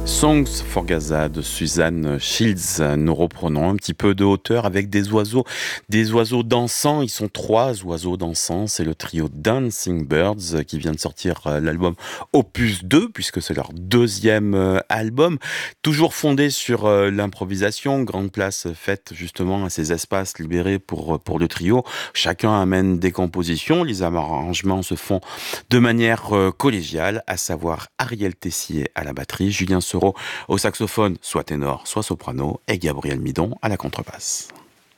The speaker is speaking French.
Songs for Gaza de Suzanne Shields. Nous reprenons un petit peu de hauteur avec des oiseaux dansants. Ils sont 3 oiseaux dansants. C'est le trio Dancing Birds qui vient de sortir l'album Opus 2, puisque c'est leur deuxième album. Toujours fondé sur l'improvisation, grande place faite justement à ces espaces libérés pour le trio. Chacun amène des compositions. Les arrangements se font de manière collégiale, à savoir Ariel Tessier à la batterie, Julien Seurat au saxophone, soit ténor, soit soprano, et Gabriel Midon à la contrebasse.